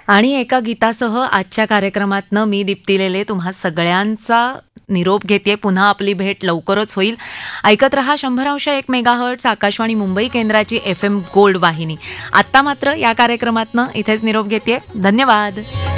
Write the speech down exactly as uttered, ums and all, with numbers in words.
आणि एका गीतासह आजच्या कार्यक्रमातनं मी दीप्ती लेले तुम्हा सगळ्यांचा निरोप घेते. पुन्हा आपली भेट लवकरच होईल. ऐकत रहा शंभर अंश एक मेगाहर्ट्स आकाशवाणी मुंबई केंद्राची एफ एम गोल्ड वाहिनी. आत्ता मात्र या कार्यक्रमातनं इथेच निरोप घेते. धन्यवाद.